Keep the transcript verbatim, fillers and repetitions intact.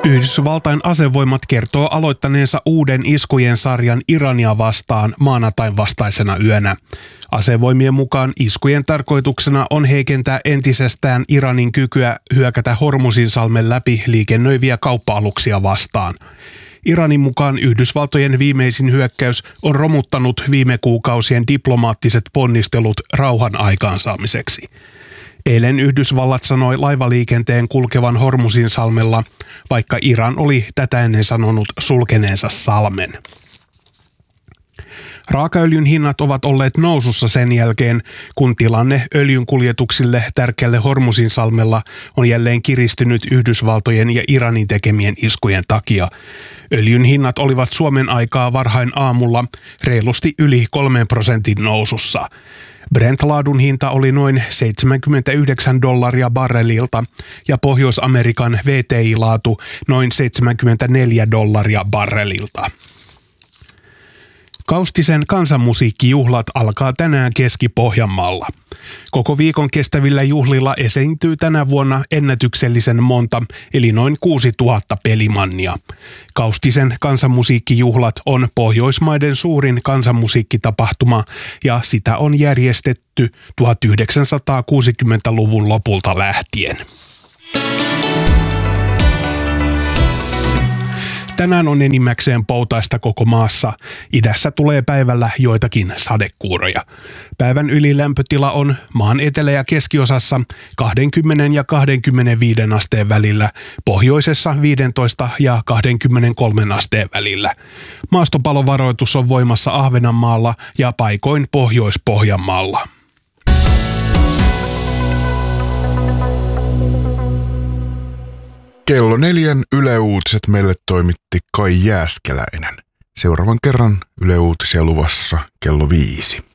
Yhdysvaltain asevoimat kertoo aloittaneensa uuden iskujen sarjan Irania vastaan maanantain vastaisena yönä. Asevoimien mukaan iskujen tarkoituksena on heikentää entisestään Iranin kykyä hyökätä Hormuzinsalmen läpi liikennöiviä kauppa-aluksia vastaan. Iranin mukaan Yhdysvaltojen viimeisin hyökkäys on romuttanut viime kuukausien diplomaattiset ponnistelut rauhan aikaansaamiseksi. Eilen Yhdysvallat sanoi laivaliikenteen kulkevan Hormuzinsalmella, vaikka Iran oli tätä ennen sanonut sulkeneensa salmen. Raakaöljyn hinnat ovat olleet nousussa sen jälkeen, kun tilanne öljyn kuljetuksille tärkeälle Hormuzinsalmella on jälleen kiristynyt Yhdysvaltojen ja Iranin tekemien iskujen takia. Öljyn hinnat olivat Suomen aikaa varhain aamulla reilusti yli kolmen prosentin nousussa. Brent-laadun hinta oli noin seitsemänkymmentäyhdeksän dollaria barrelilta ja Pohjois-Amerikan V T I-laatu noin seitsemänkymmentäneljä dollaria barrelilta. Kaustisen kansanmusiikkijuhlat alkaa tänään Keski-Pohjanmaalla. Koko viikon kestävillä juhlilla esiintyy tänä vuonna ennätyksellisen monta, eli noin kuusituhatta pelimannia. Kaustisen kansanmusiikkijuhlat on Pohjoismaiden suurin kansanmusiikkitapahtuma ja sitä on järjestetty tuhatyhdeksänsataakuusikymmentäluvun lopulta lähtien. Tänään on enimmäkseen poutaista koko maassa. Idässä tulee päivällä joitakin sadekuuroja. Päivän ylilämpötila on maan etelä- ja keskiosassa kaksikymmentä ja kaksikymmentäviisi asteen välillä, pohjoisessa viisitoista ja kaksikymmentäkolme asteen välillä. Maastopalovaroitus on voimassa Ahvenanmaalla ja paikoin Pohjois-Pohjanmaalla. Kello neljän Yle Uutiset meille toimitti Kai Jääskeläinen. Seuraavan kerran Yle Uutisia luvassa kello viisi.